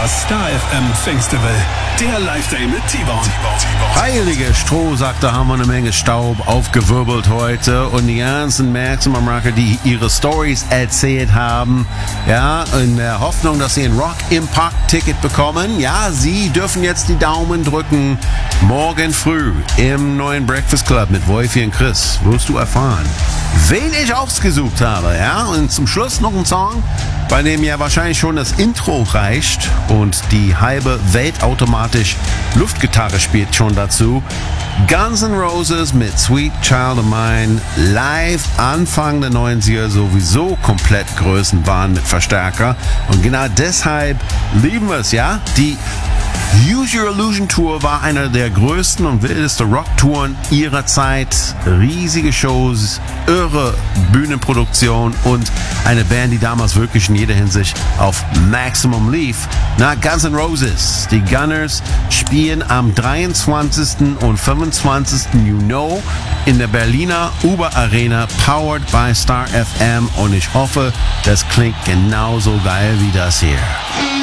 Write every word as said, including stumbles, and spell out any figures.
Das Star F M Festival, der Live-Day mit T-Bone. Heilige Strohsack, da haben wir eine Menge Staub aufgewirbelt heute und die ganzen Maximum-Rocker, die ihre Stories erzählt haben, ja, in der Hoffnung, dass sie ein Rock im Park-Ticket bekommen. Ja, sie dürfen jetzt die Daumen drücken. Morgen früh im neuen Breakfast Club mit Wolfi und Chris wirst du erfahren, wen ich ausgesucht habe, ja, und zum Schluss noch ein Song, bei dem ja wahrscheinlich schon das Intro reicht und die halbe Welt automatisch Luftgitarre spielt schon dazu. Guns N' Roses mit Sweet Child of Mine, live Anfang der neunziger, sowieso komplett Größenwahn mit Verstärker und genau deshalb lieben wir es, ja, die Use Your Illusion Tour war einer der größten und wildesten Rocktouren ihrer Zeit. Riesige Shows, irre Bühnenproduktion und eine Band, die damals wirklich in jeder Hinsicht auf Maximum lief. Na, Guns N' Roses. Die Gunners spielen am dreiundzwanzigsten und fünfundzwanzigsten You Know in der Berliner Uber Arena, powered by Star F M, und ich hoffe, das klingt genauso geil wie das hier.